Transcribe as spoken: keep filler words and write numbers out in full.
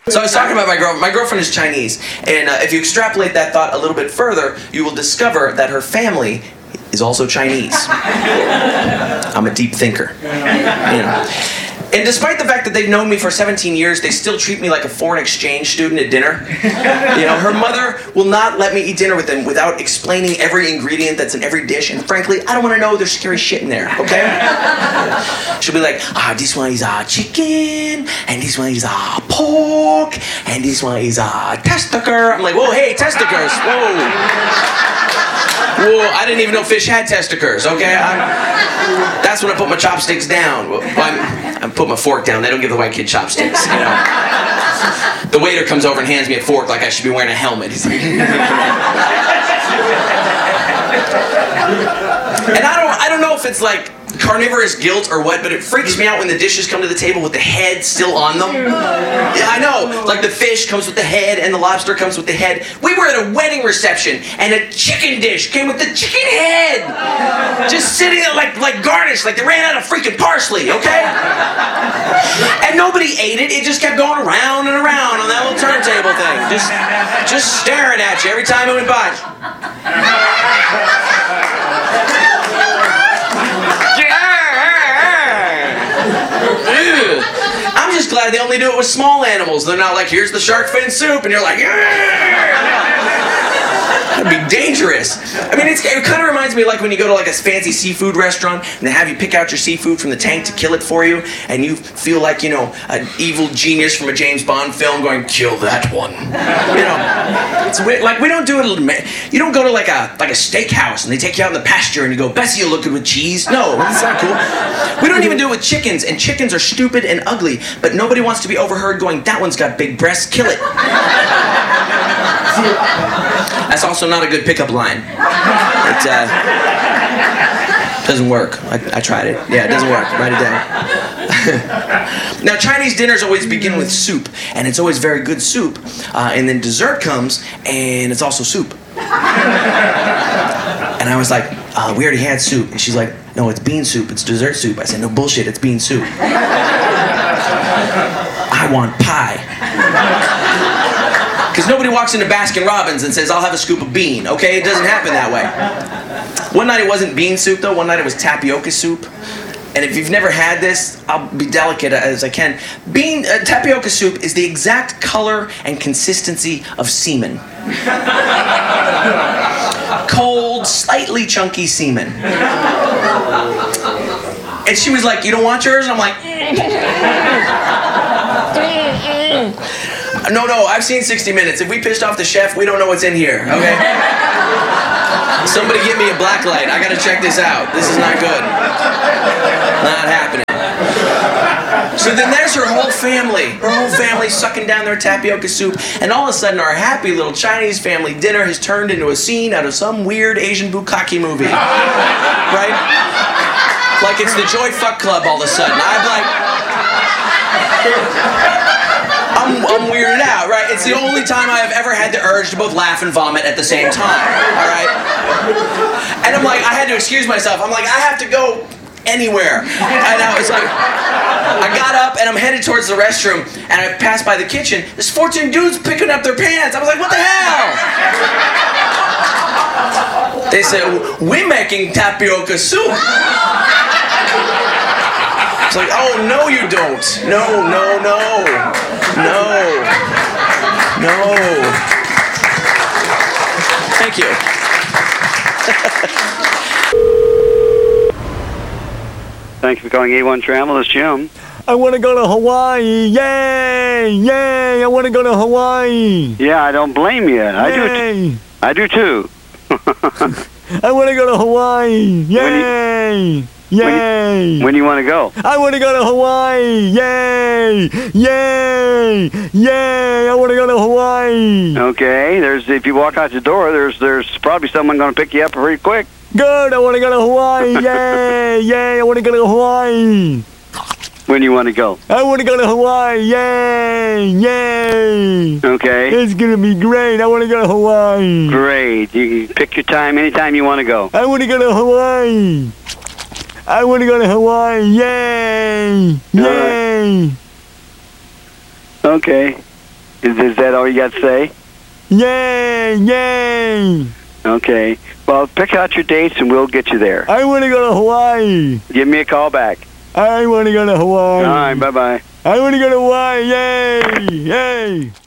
So I was talking about my girlfriend. My girlfriend is Chinese, and uh, if you extrapolate that thought a little bit further, you will discover that her family is also Chinese. I'm a deep thinker. You know. And despite the fact that they've known me for seventeen years, they still treat me like a foreign exchange student at dinner. You know, her mother will not let me eat dinner with them without explaining every ingredient that's in every dish, and frankly, I don't want to know there's scary shit in there, okay? She'll be like, ah, this one is uh, chicken, and this one is uh, pork, and this one is uh, testicle. I'm like, whoa, hey, testicles, whoa. Whoa, I didn't even know fish had testicles, okay? I'm, that's when I put my chopsticks down. Well, I'm, I put my fork down. They don't give the white kid chopsticks, you know. The waiter comes over and hands me a fork like I should be wearing a helmet. He's like... And I don't, I don't know if it's like carnivorous guilt or what, but it freaks me out when the dishes come to the table with the head still on them. Yeah, I know. Like the fish comes with the head and the lobster comes with the head. We were at a wedding reception and a chicken dish came with the chicken head. Just sitting there like, like garnish, like they ran out of freaking parsley, okay? And nobody ate it. It just kept going around and around on that little turntable thing. Just, just staring at you every time it went by. I'm just glad they only do it with small animals. They're not like, here's the shark fin soup, and you're like, yeah! That'd be dangerous. I mean, it's, it kind of reminds me of like when you go to like a fancy seafood restaurant and they have you pick out your seafood from the tank to kill it for you, and you feel like, you know, an evil genius from a James Bond film going, kill that one. You know, it's weird. Like we don't do it. You don't go to like a like a steakhouse and they take you out in the pasture and you go, Bessie, you look good with cheese. No, that's not cool. We don't even do it with chickens, and chickens are stupid and ugly, but nobody wants to be overheard going, that one's got big breasts, kill it. That's also not a good pickup line. It uh, doesn't work. I, I tried it. Yeah, it doesn't work. Write it down. Now, Chinese dinners always begin with soup, and it's always very good soup. Uh, and then dessert comes, and it's also soup. And I was like, uh, we already had soup. And she's like, no, it's bean soup. It's dessert soup. I said, no bullshit. It's bean soup. I want pie. Because nobody walks into Baskin Robbins and says, I'll have a scoop of bean, okay? It doesn't happen that way. One night it wasn't bean soup, though. One night it was tapioca soup. And if you've never had this, I'll be delicate as I can. Bean, uh, tapioca soup is the exact color and consistency of semen. Cold, slightly chunky semen. And she was like, you don't want yours? And I'm like, no, no, I've seen sixty minutes. If we pissed off the chef, we don't know what's in here, okay? Somebody give me a black light. I gotta check this out. This is not good. Not happening. So then there's her whole family. Her whole family sucking down their tapioca soup. And all of a sudden, our happy little Chinese family dinner has turned into a scene out of some weird Asian bukkake movie. Right? Like it's the Joy Fuck Club all of a sudden. I'm like... I'm, I'm weirded out, right? It's the only time I have ever had the urge to both laugh and vomit at the same time, all right? And I'm like, I had to excuse myself. I'm like, I have to go anywhere. And I was like, I got up and I'm headed towards the restroom, and I passed by the kitchen. There's fourteen dudes picking up their pants. I was like, what the hell? They said, we're making tapioca soup. It's like, oh, no you don't. No, no, no. No. No. Thank you. Thanks for calling A one Travel. It's Jim. I want to go to Hawaii. Yay! Yay! I want to go to Hawaii. Yeah, I don't blame you. I Yay. do. T- I do too. I want to go to Hawaii. Yay! Yay! When do you want to go? I want to go to Hawaii! Yay! Yay! Yay! I want to go to Hawaii! Okay, there's if you walk out the door, there's there's probably someone going to pick you up pretty quick. Good! I want to go to Hawaii! Yay! Yay! I want to go to Hawaii! When do you want to go? I want to go to Hawaii! Yay! Yay! Okay. It's gonna be great! I want to go to Hawaii! Great! You can pick your time anytime you want to go. I want to go to Hawaii! I want to go to Hawaii! Yay! Yay! Right. Okay. Is, is that all you got to say? Yay! Yay! Okay. Well, pick out your dates and we'll get you there. I want to go to Hawaii. Give me a call back. I want to go to Hawaii. All right, bye-bye. I want to go to Hawaii. Yay! Yay!